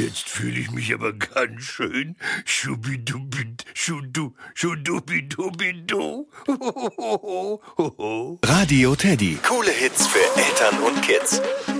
Jetzt fühle ich mich aber ganz schön schubidubid, schudubidubidu. Radio Teddy. Coole Hits für Eltern und Kids.